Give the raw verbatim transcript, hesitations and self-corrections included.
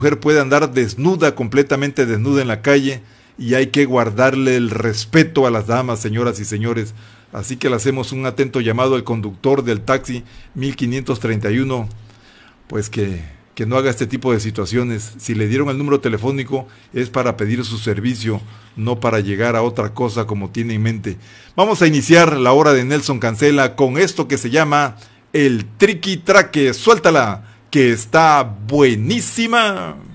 mujer puede andar desnuda, completamente desnuda en la calle, y hay que guardarle el respeto a las damas, señoras y señores. Así que le hacemos un atento llamado al conductor del taxi mil quinientos treinta y uno, pues que, que no haga este tipo de situaciones. Si le dieron el número telefónico es para pedir su servicio, no para llegar a otra cosa como tiene en mente. Vamos a iniciar la hora de Nelson Cancela con esto que se llama el Triqui Traque. Suéltala, que está buenísima.